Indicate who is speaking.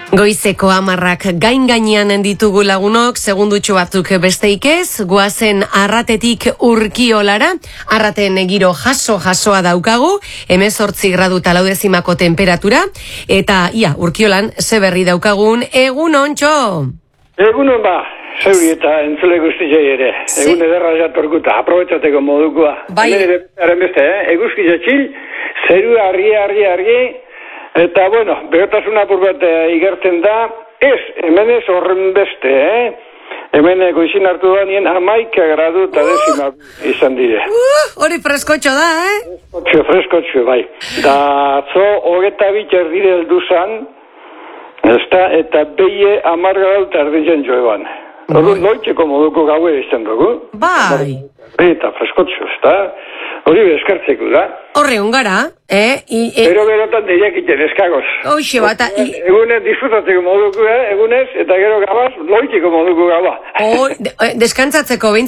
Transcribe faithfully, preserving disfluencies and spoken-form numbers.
Speaker 1: Goizeko hamarrak gain gainean ditugu lagunok, segundutxo batzuk besteik ez, goazen Arratetik Urkiolara, Arraten giro jaso-jasoa daukagu, hemezortzi gradu talaudezimako temperatura, eta ia, Urkiolan ze berri daukagun, egun ontxo!
Speaker 2: Egunon ba, zeuri eta entzule guztitzei ere, egun ederra jatorkuta, aprobetxateko modukoa.
Speaker 1: Bai.
Speaker 2: Hemen beste, eh? Eguzki jatxil, zeru argi, argi, argi, eta, bueno, berotasun apur bat igertzen da, ez, hemen ez horren beste, eh? Hemen goizin hartu da nien hamaika gradu eta uh, dezima izan dire.
Speaker 1: Uh, hori freskotxo da, eh?
Speaker 2: Freskotxo, freskotxo, bai. Da, atzo, hogeta bitxer dire heldu zan, ezta, eta beie amar gradu eta erditzen joeban. Hori, noitxeko moduko gaue izan dugu.
Speaker 1: Bai.
Speaker 2: Eta freskotxo, ezta? Hori bezkartzeko da.
Speaker 1: Horre ungara, eh? I, e...
Speaker 2: Pero berotan deiak iten eskagoz.
Speaker 1: Hoxe bat, i...
Speaker 2: Egunez disfrutatzeko moduko, eh? Egunez, eta gero gabaz, loitxeko moduko gaba.
Speaker 1: Oh, de, deskantzatzeko,